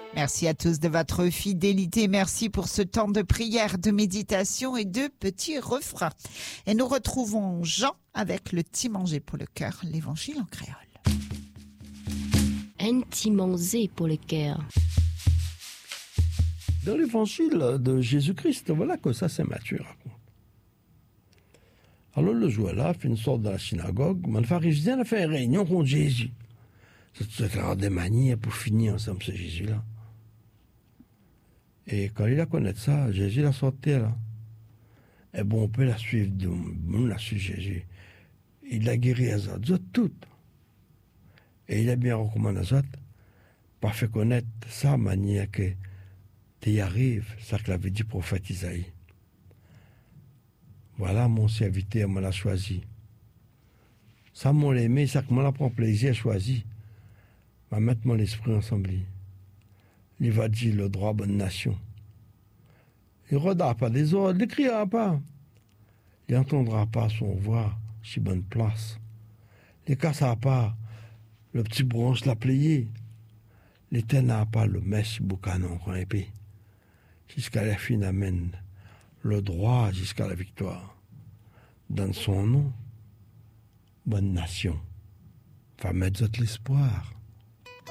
Merci à tous de votre fidélité. Merci pour ce temps de prière, de méditation et de petits refrains. Et nous retrouvons Jean avec le petit manger pour le cœur, l'évangile en créole. Un petit manger pour le cœur. Dans l'évangile de Jésus-Christ, voilà que ça c'est Matthieu raconte. Alors le jour-là, il fait une sorte de la synagogue, les pharisiens ont fait une réunion contre Jésus. C'est des manières pour finir ensemble ce Jésus-là. Et quand il a connu ça, Jésus l'a sorti là. Et bon, on peut la suivre, on la suit Jésus. Il a guéri les autres toutes. Et il a bien recommandé aux autres, pour faire connaître sa manière que tu y arrives, ça que l'avait dit le prophète Isaïe. Voilà mon serviteur, moi l'a choisi. Ça mon aimé, ça que moi la prend plaisir à choisir. Va mettre mon esprit ensemble. Il va dire le droit bonne nation. Il ne redira pas des ordres, il ne criera pas. Il n'entendra pas son voix si bonne place. Il ne cassera pas le petit bronze l'a plié. Il n'éteindra pas le mèche boucanon en épée. Jusqu'à la fin amène le droit jusqu'à la victoire. Dans son nom, bonne nation. Va mettre l'espoir.